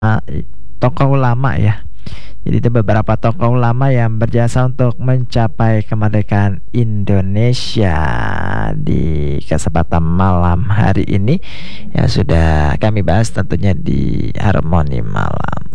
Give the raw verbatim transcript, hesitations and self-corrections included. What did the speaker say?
tokoh ulama ya. Jadi itu beberapa tokoh ulama yang berjasa untuk mencapai kemerdekaan Indonesia. Di kesempatan malam hari ini yang sudah kami bahas tentunya di Harmoni Malam.